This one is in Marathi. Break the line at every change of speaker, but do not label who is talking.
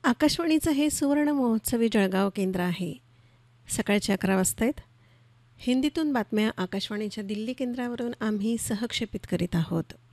आकाशवाणीचं हे सुवर्ण महोत्सवी जळगाव केंद्र आहे. सकाळचे 11 वाजता आहेत. हिंदीतून बातम्या आकाशवाणीच्या दिल्ली केंद्रावरून आम्ही सहक्षेपित करीत आहोत.